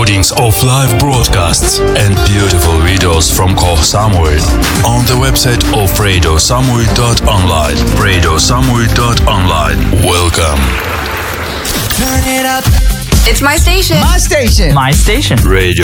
recordings of live broadcasts and beautiful videos from Koh Samui on the website of radiosamui.online. radiosamui.online. Welcome. Turn it up. It's my station. My station. My station. Radio